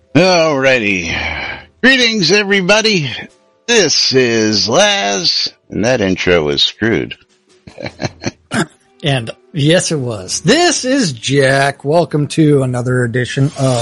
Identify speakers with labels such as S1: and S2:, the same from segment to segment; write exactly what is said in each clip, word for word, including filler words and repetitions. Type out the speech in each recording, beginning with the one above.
S1: Alrighty. Greetings, everybody. This is Laz, and that intro was screwed.
S2: And yes, it was. This is Jack. Welcome to another edition of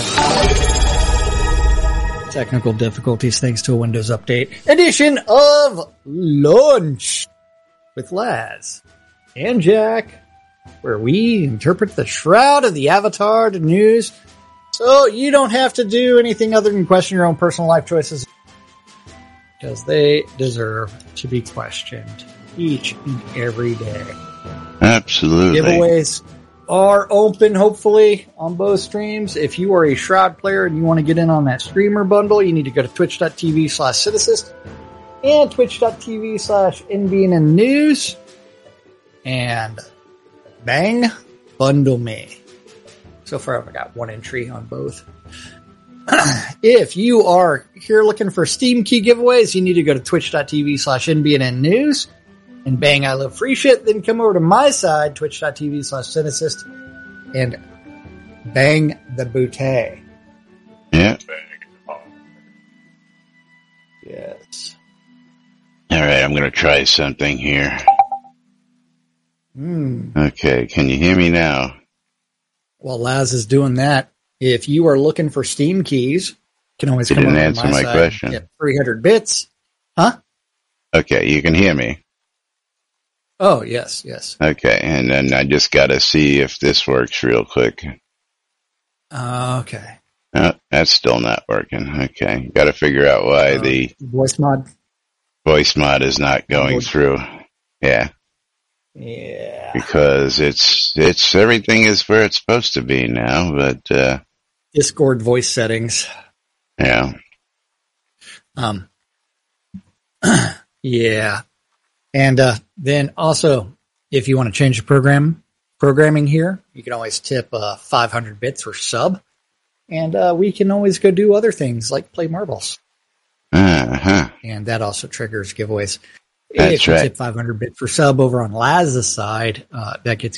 S2: Technical Difficulties thanks to a Windows Update edition of Lunch with Laz and Jack, where we interpret the shroud of the avatar to news so you don't have to do anything other than question your own personal life choices, because they deserve to be questioned each and every day.
S1: Absolutely.
S2: Giveaways are open, hopefully, on both streams. If you are a Shroud player and you want to get in on that streamer bundle, you need to go to twitch.tv slash Citysist and twitch.tv slash NBN News and bang, bundle me. So far, I've got one entry on both. If you are here looking for Steam key giveaways, you need to go to twitch.tv slash NBN News and bang, I love free shit. Then come over to my side, twitch.tv slash Citysist and bang the bootay.
S1: Yeah.
S2: Yes.
S1: All right, I'm going to try something here.
S2: Mm.
S1: Okay, can you hear me now?
S2: While Laz is doing that, if you are looking for Steam keys, you can always
S1: You
S2: come
S1: didn't
S2: over
S1: answer
S2: to my,
S1: my
S2: side
S1: question.
S2: and get three hundred bits. Huh?
S1: Okay, you can hear me.
S2: Oh, yes, yes.
S1: Okay, and then I just got to see if this works real quick.
S2: Uh, okay.
S1: Oh, that's still not working. Okay, got to figure out why
S2: Uh,
S1: the
S2: voice mod?
S1: voice mod is not going
S2: Voice-
S1: through. Yeah,
S2: Yeah.
S1: because it's it's everything is where it's supposed to be now, but uh,
S2: Discord voice settings.
S1: yeah.
S2: Um, yeah. And uh, then also, if you want to change the program programming here, you can always tip uh, five hundred bits for sub. And uh, we can always go do other things like play marbles.
S1: Uh-huh.
S2: And that also triggers giveaways.
S1: That's
S2: if you
S1: right.
S2: tip five hundred bits for sub over on Laz's side, uh, that gets